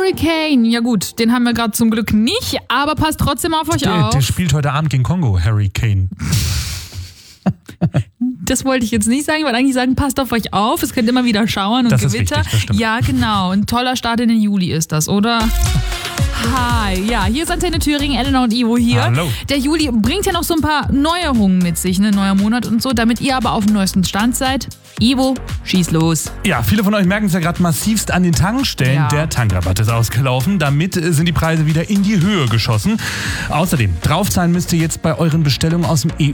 Hurricane. Ja gut, den haben wir gerade zum Glück nicht, aber passt trotzdem auf euch auf. Der spielt heute Abend gegen Kongo, Harry Kane. Das wollte ich jetzt nicht sagen, ich wollte eigentlich sagen, passt auf euch auf. Es könnte immer wieder schauern und das Gewitter. Ist wichtig, das stimmt. Ja, genau. Ein toller Start in den Juli ist das, oder? Hi, ja, hier ist Antenne Thüringen, Elena und Ivo hier. Hallo. Der Juli bringt ja noch so ein paar Neuerungen mit sich, ne, neuer Monat und so, damit ihr aber auf dem neuesten Stand seid. Ivo, schieß los. Ja, viele von euch merken es ja gerade massivst an den Tankstellen. Ja. Der Tankrabatt ist ausgelaufen. Damit sind die Preise wieder in die Höhe geschossen. Außerdem, draufzahlen müsst ihr jetzt bei euren Bestellungen aus dem